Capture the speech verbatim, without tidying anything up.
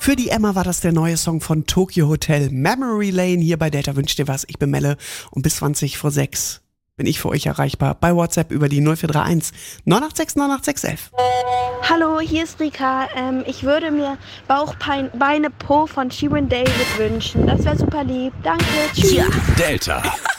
Für die Emma war das der neue Song von Tokyo Hotel, Memory Lane. Hier bei Delta wünscht dir was. Ich bin Melle und bis zwanzig vor sechs bin ich für euch erreichbar bei WhatsApp über die null vier drei eins neun acht sechs neun acht sechs elf. Hallo, hier ist Rika. Ähm, ich würde mir Bauchpein, Beine, Po von Shirin David wünschen. Das wäre super lieb. Danke. Tschüss. Delta.